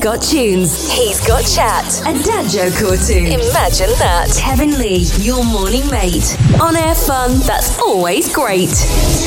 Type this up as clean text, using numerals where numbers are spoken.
got tunes. He's got chat. A dad joke or two. Imagine that. Kevin Lee, your morning mate. On air fun that's always great.